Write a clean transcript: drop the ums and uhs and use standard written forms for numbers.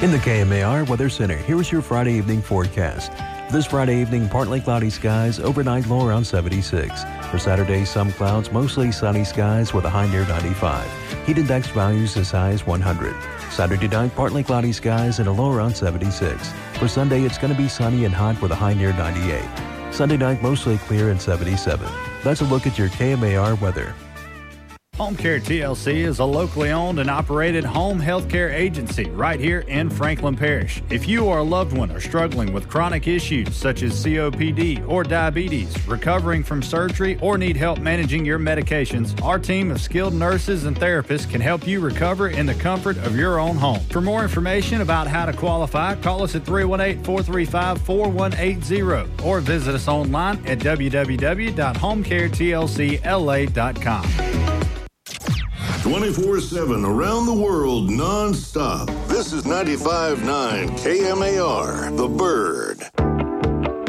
In the KMAR Weather Center, here's your Friday evening forecast. This Friday evening, partly cloudy skies, overnight low around 76. For Saturday, some clouds, mostly sunny skies with a high near 95. Heat index values as high as 100. Saturday night, partly cloudy skies and a low around 76. For Sunday, it's going to be sunny and hot with a high near 98. Sunday night, mostly clear and 77. That's a look at your KMAR weather. Home Care TLC is a locally owned and operated home health care agency right here in Franklin Parish. If you or a loved one are struggling with chronic issues such as COPD or diabetes, recovering from surgery, or need help managing your medications, our team of skilled nurses and therapists can help you recover in the comfort of your own home. For more information about how to qualify, call us at 318-435-4180 or visit us online at www.homecaretlcla.com. 24/7 around the world, non-stop. This is 95.9 KMAR, The Bird.